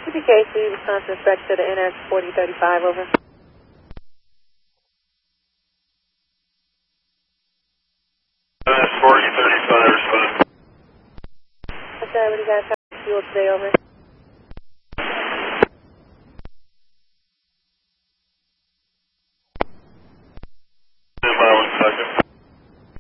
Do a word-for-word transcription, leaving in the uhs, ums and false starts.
T P K C, Wisconsin, stretch to the N S forty thirty-five, over. N S forty thirty-five, respond. What's that, what do you guys have fuel today, over?